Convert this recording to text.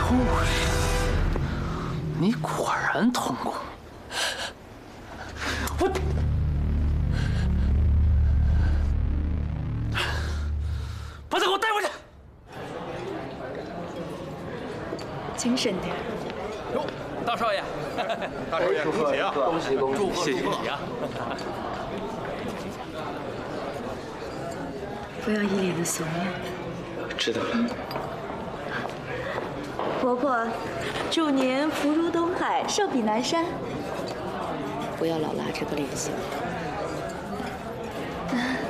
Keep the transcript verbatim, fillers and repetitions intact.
就是你果然通功。我，把他给我带回去。 精神点。 哟，大少爷，大少爷，恭喜啊！ 恭喜恭喜！ 祝贺祝贺啊！ 不要一脸的怂样。 知道了。 婆婆，祝您福如东海，寿比南山。不要老拉这个脸型。